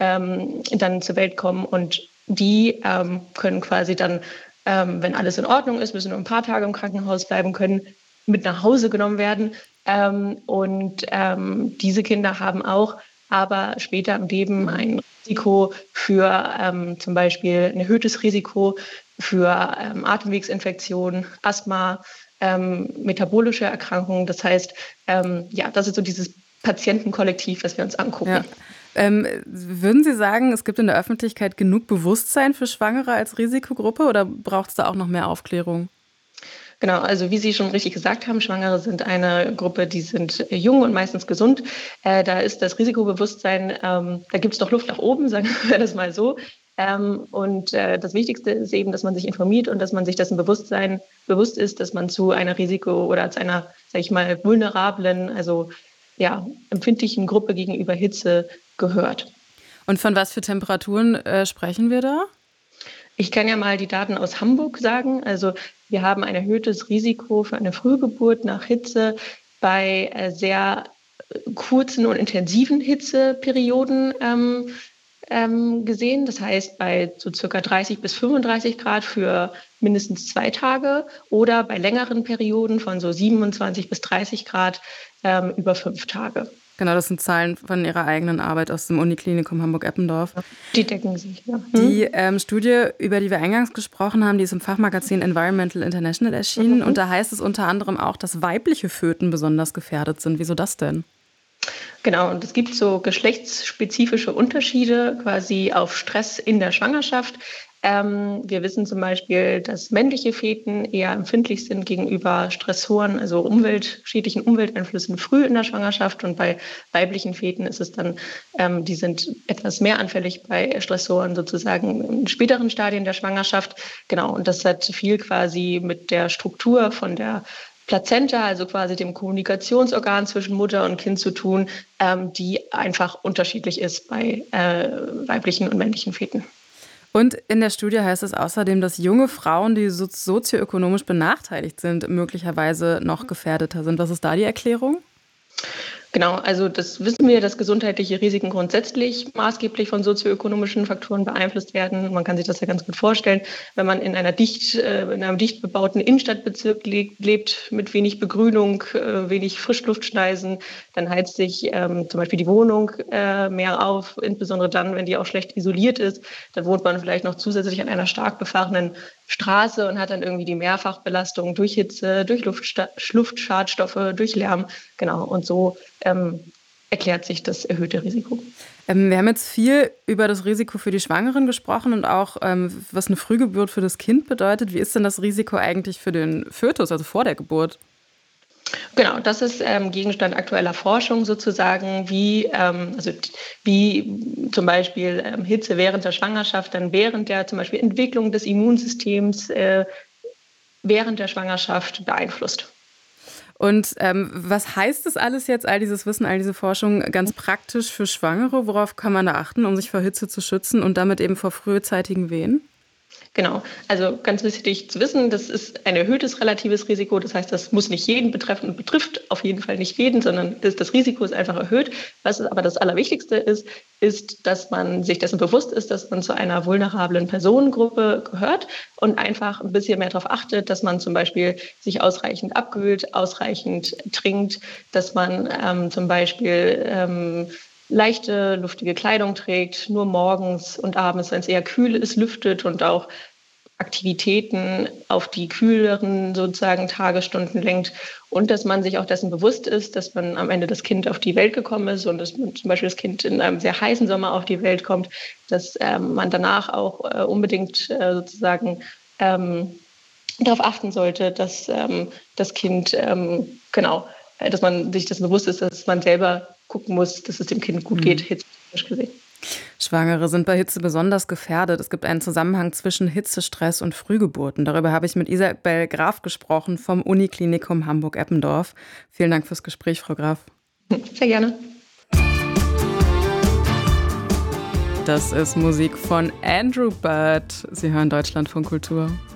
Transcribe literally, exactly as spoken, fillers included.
ähm, dann zur Welt kommen. Und die ähm, können quasi dann, ähm, wenn alles in Ordnung ist, müssen nur ein paar Tage im Krankenhaus bleiben, können mit nach Hause genommen werden. Ähm, und ähm, diese Kinder haben auch aber später im Leben ein Risiko für ähm, zum Beispiel ein erhöhtes Risiko für ähm, Atemwegsinfektionen, Asthma, ähm, metabolische Erkrankungen. Das heißt, ähm, ja, das ist so dieses Patientenkollektiv, das wir uns angucken. Ja. Ähm, würden Sie sagen, es gibt in der Öffentlichkeit genug Bewusstsein für Schwangere als Risikogruppe oder braucht es da auch noch mehr Aufklärung? Genau, also wie Sie schon richtig gesagt haben, Schwangere sind eine Gruppe, die sind jung und meistens gesund. Äh, da ist das Risikobewusstsein, ähm, da gibt es noch Luft nach oben, sagen wir das mal so. Ähm, und äh, das Wichtigste ist eben, dass man sich informiert und dass man sich dessen Bewusstsein bewusst ist, dass man zu einer Risiko- oder zu einer, sag ich mal, vulnerablen, also ja, empfindlichen Gruppe gegenüber Hitze gehört. Und von was für Temperaturen äh, sprechen wir da? Ich kann ja mal die Daten aus Hamburg sagen. Also wir haben ein erhöhtes Risiko für eine Frühgeburt nach Hitze bei äh, sehr kurzen und intensiven Hitzeperioden ähm, ähm, gesehen. Das heißt bei so circa dreißig bis fünfunddreißig Grad für mindestens zwei Tage oder bei längeren Perioden von so siebenundzwanzig bis dreißig Grad ähm, über fünf Tage. Genau, das sind Zahlen von Ihrer eigenen Arbeit aus dem Uniklinikum Hamburg-Eppendorf. Die decken sich, ja. Hm? Die ähm, Studie, über die wir eingangs gesprochen haben, die ist im Fachmagazin Environmental International erschienen. Mhm. Und da heißt es unter anderem auch, dass weibliche Föten besonders gefährdet sind. Wieso das denn? Genau, und es gibt so geschlechtsspezifische Unterschiede quasi auf Stress in der Schwangerschaft. Ähm, wir wissen zum Beispiel, dass männliche Feten eher empfindlich sind gegenüber Stressoren, also umweltschädlichen Umwelteinflüssen früh in der Schwangerschaft. Und bei weiblichen Feten ist es dann, ähm, die sind etwas mehr anfällig bei Stressoren sozusagen in späteren Stadien der Schwangerschaft. Genau, und das hat viel quasi mit der Struktur von der Plazenta, also quasi dem Kommunikationsorgan zwischen Mutter und Kind zu tun, ähm, die einfach unterschiedlich ist bei äh, weiblichen und männlichen Feten. Und in der Studie heißt es außerdem, dass junge Frauen, die so- sozioökonomisch benachteiligt sind, möglicherweise noch gefährdeter sind. Was ist da die Erklärung? Genau, also das wissen wir, dass gesundheitliche Risiken grundsätzlich maßgeblich von sozioökonomischen Faktoren beeinflusst werden. Man kann sich das ja ganz gut vorstellen, wenn man in einer dicht, äh, in einem dicht bebauten Innenstadtbezirk le- lebt mit wenig Begrünung, äh, wenig Frischluftschneisen, dann heizt sich ähm, zum Beispiel die Wohnung äh, mehr auf, insbesondere dann, wenn die auch schlecht isoliert ist. Dann wohnt man vielleicht noch zusätzlich an einer stark befahrenen Straße und hat dann irgendwie die Mehrfachbelastung durch Hitze, durch Luftsta- Luftschadstoffe, durch Lärm. Genau, und so ähm, erklärt sich das erhöhte Risiko. Ähm, wir haben jetzt viel über das Risiko für die Schwangeren gesprochen und auch, ähm, was eine Frühgeburt für das Kind bedeutet. Wie ist denn das Risiko eigentlich für den Fötus, also vor der Geburt? Genau, das ist ähm, Gegenstand aktueller Forschung sozusagen, wie, ähm, also, wie zum Beispiel ähm, Hitze während der Schwangerschaft, dann während der zum Beispiel Entwicklung des Immunsystems äh, während der Schwangerschaft beeinflusst. Und ähm, was heißt das alles jetzt, all dieses Wissen, all diese Forschung, ganz praktisch für Schwangere? Worauf kann man da achten, um sich vor Hitze zu schützen und damit eben vor frühzeitigen Wehen? Genau, also ganz wichtig zu wissen, das ist ein erhöhtes relatives Risiko. Das heißt, das muss nicht jeden betreffen und betrifft auf jeden Fall nicht jeden, sondern das, das Risiko ist einfach erhöht. Was aber das Allerwichtigste ist, ist, dass man sich dessen bewusst ist, dass man zu einer vulnerablen Personengruppe gehört und einfach ein bisschen mehr darauf achtet, dass man zum Beispiel sich ausreichend abkühlt, ausreichend trinkt, dass man ähm, zum Beispiel ähm, leichte, luftige Kleidung trägt, nur morgens und abends, wenn es eher kühl ist, lüftet und auch Aktivitäten auf die kühleren sozusagen Tagesstunden lenkt und dass man sich auch dessen bewusst ist, dass man am Ende das Kind auf die Welt gekommen ist und dass man zum Beispiel das Kind in einem sehr heißen Sommer auf die Welt kommt, dass ähm, man danach auch äh, unbedingt äh, sozusagen ähm, darauf achten sollte, dass ähm, das Kind, ähm, genau, äh, dass man sich dessen bewusst ist, dass man selber gucken muss, dass es dem Kind gut geht, hitztechnisch gesehen. Schwangere sind bei Hitze besonders gefährdet. Es gibt einen Zusammenhang zwischen Hitzestress und Frühgeburten. Darüber habe ich mit Isabel Graf gesprochen vom Uniklinikum Hamburg-Eppendorf. Vielen Dank fürs Gespräch, Frau Graf. Sehr gerne. Das ist Musik von Andrew Bird. Sie hören Deutschlandfunk Kultur.